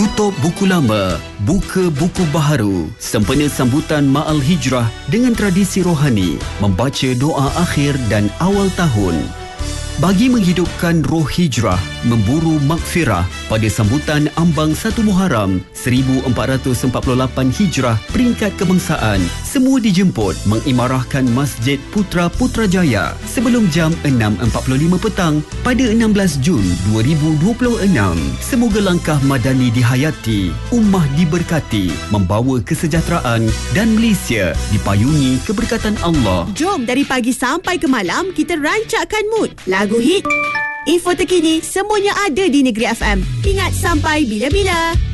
Tutup buku lama, buka buku baharu. Sempena sambutan Ma'al Hijrah dengan tradisi rohani, membaca doa akhir dan awal tahun. Bagi menghidupkan roh hijrah, memburu maghfirah pada sambutan ambang 1 Muharram 1448 Hijrah peringkat kebangsaan, semua dijemput mengimarahkan Masjid Putra Putrajaya sebelum jam 6.45 petang pada 16 Jun 2026. Semoga langkah Madani dihayati, ummah diberkati, membawa kesejahteraan dan Malaysia dipayungi keberkatan Allah. Jom dari pagi sampai ke malam kita rancakkan mood. Lagu hit, info terkini, semuanya ada di Negeri FM. Ingat sampai bila-bila.